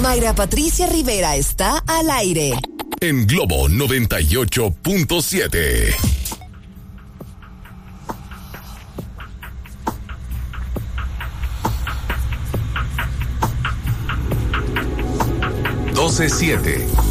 Mayra Patricia Rivera está al aire. En Globo 98.7. Siete.